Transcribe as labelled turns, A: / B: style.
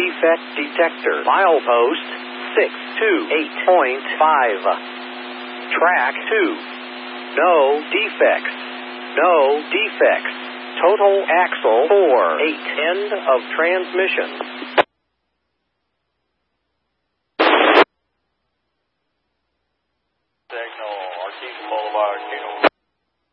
A: defect detector. Milepost 628.5. Track 2. No defects. No defects. Total axle 4/8. End of transmission.
B: Signal, Artesia Boulevard, Kilo.